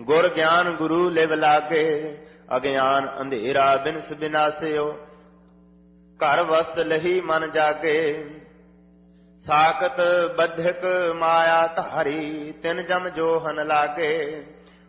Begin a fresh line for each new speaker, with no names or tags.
ਗੁਰ ਗਿਆਨ ਗੁਰੂ ਲਿਵ ਲਾਗੇ, ਅਗਿਆਨ ਅੰਧੇਰਾ ਬਿਨਸ ਬਿਨਾਸਿਓ, ਘਰ ਵਸਤ ਲਹੀ ਮਨ ਜਾਗੇ। ਸਾਖਤ ਬੱਧਕ ਮਾਇਆ ਧਾਰੀ, ਤਿਨ ਜਮ ਜੋਹਨ ਲਾਗੇ,